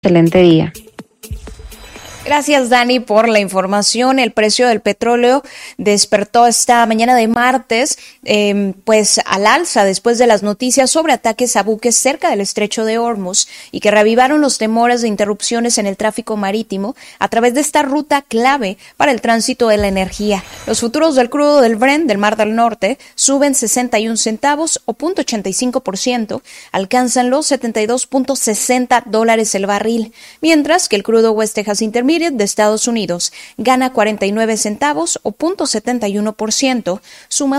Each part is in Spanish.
Excelente día. Gracias, Dani, por la información. El precio del petróleo despertó esta mañana de martes, pues al alza después de las noticias sobre ataques a buques cerca del estrecho de Hormuz y que reavivaron los temores de interrupciones en el tráfico marítimo a través de esta ruta clave para el tránsito de la energía. Los futuros del crudo del Brent del Mar del Norte suben 61 centavos o 0.85%, alcanzan los $72.60 el barril, mientras que el crudo West Texas Intermediate de Estados Unidos gana 49 centavos o 0.71%, suma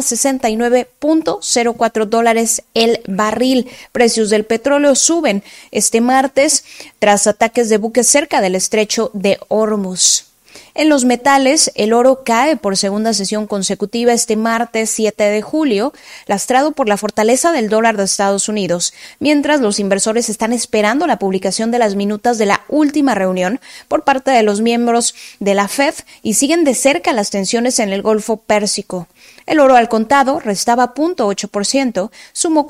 $69.04 el barril. Precios del petróleo suben este martes tras ataques de buques cerca del estrecho de Hormuz. En los metales, el oro cae por segunda sesión consecutiva este martes 7 de julio, lastrado por la fortaleza del dólar de Estados Unidos, mientras los inversores están esperando la publicación de las minutas de la última reunión por parte de los miembros de la FED y siguen de cerca las tensiones en el Golfo Pérsico. El oro al contado restaba 0.8%, sumó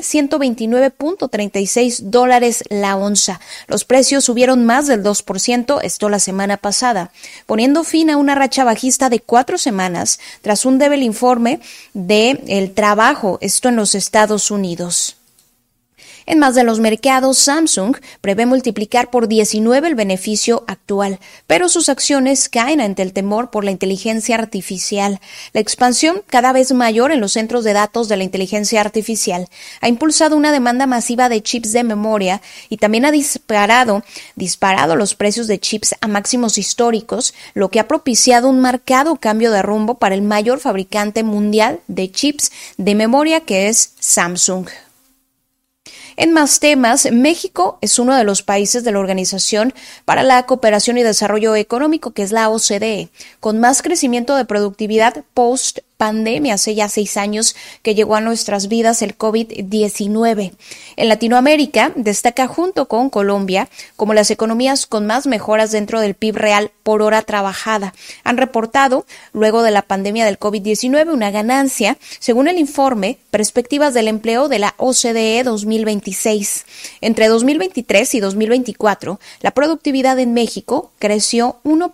$4,129.36 la onza. Los precios subieron más del 2%, esto la semana pasada, poniendo fin a una racha bajista de 4 semanas tras un débil informe del trabajo, esto en los Estados Unidos. En más de los mercados, Samsung prevé multiplicar por 19 el beneficio actual, pero sus acciones caen ante el temor por la inteligencia artificial. La expansión cada vez mayor en los centros de datos de la inteligencia artificial ha impulsado una demanda masiva de chips de memoria y también ha disparado los precios de chips a máximos históricos, lo que ha propiciado un marcado cambio de rumbo para el mayor fabricante mundial de chips de memoria, que es Samsung. En más temas, México es uno de los países de la Organización para la Cooperación y Desarrollo Económico, que es la OCDE, con más crecimiento de productividad post-pandemia. Hace ya 6 años que llegó a nuestras vidas el COVID-19. En Latinoamérica destaca junto con Colombia como las economías con más mejoras dentro del PIB real por hora trabajada. Han reportado, luego de la pandemia del COVID-19, una ganancia, según el informe Perspectivas del Empleo de la OCDE 2026. Entre 2023 y 2024, la productividad en México creció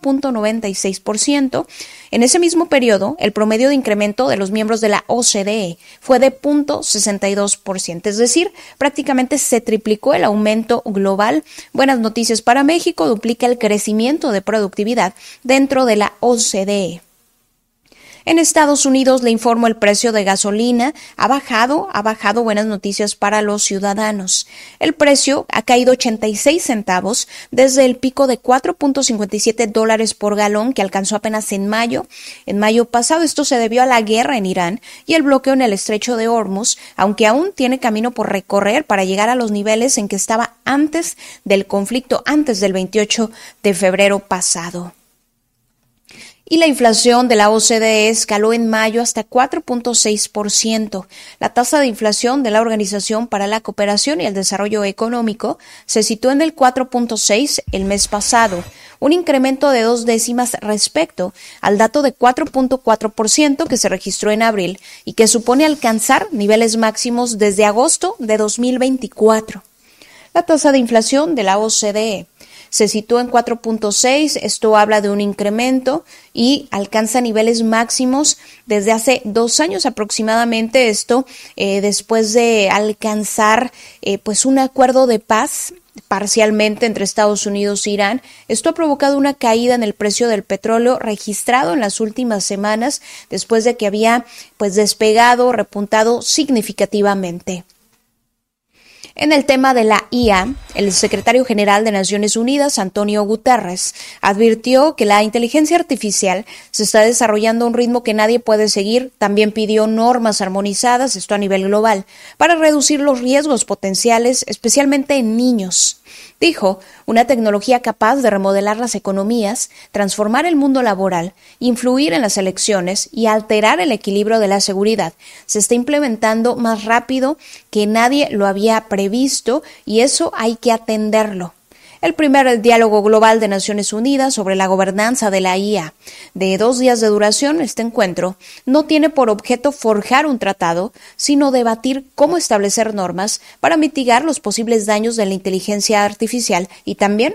1.96%. En ese mismo periodo, el promedio de incremento de los miembros de la OCDE fue de 0.62%, es decir, prácticamente se triplicó el aumento global. Buenas noticias para México, duplica el crecimiento de productividad dentro de la OCDE. En Estados Unidos, le informo, el precio de gasolina ha bajado, buenas noticias para los ciudadanos. El precio ha caído 86 centavos desde el pico de $4.57 por galón que alcanzó apenas en mayo. En mayo pasado, esto se debió a la guerra en Irán y el bloqueo en el estrecho de Hormuz, aunque aún tiene camino por recorrer para llegar a los niveles en que estaba antes del conflicto, antes del 28 de febrero pasado. Y la inflación de la OCDE escaló en mayo hasta 4.6%. La tasa de inflación de la Organización para la Cooperación y el Desarrollo Económico se situó en el 4.6% el mes pasado, un incremento de 2 décimas respecto al dato de 4.4% que se registró en abril y que supone alcanzar niveles máximos desde agosto de 2024. La tasa de inflación de la OCDE se sitúa en 4.6, esto habla de un incremento y alcanza niveles máximos desde hace 2 años aproximadamente, esto después de alcanzar pues un acuerdo de paz parcialmente entre Estados Unidos e Irán. Esto ha provocado una caída en el precio del petróleo registrado en las últimas semanas después de que había pues despegado, repuntado significativamente. En el tema de la IA, el secretario general de Naciones Unidas, Antonio Guterres, advirtió que la inteligencia artificial se está desarrollando a un ritmo que nadie puede seguir. También pidió normas armonizadas, esto a nivel global, para reducir los riesgos potenciales, especialmente en niños. Dijo, una tecnología capaz de remodelar las economías, transformar el mundo laboral, influir en las elecciones y alterar el equilibrio de la seguridad. Se está implementando más rápido que nadie lo había previsto y eso hay que atenderlo. el primer diálogo global de Naciones Unidas sobre la gobernanza de la IA. De 2 días de duración, este encuentro no tiene por objeto forjar un tratado, sino debatir cómo establecer normas para mitigar los posibles daños de la inteligencia artificial y también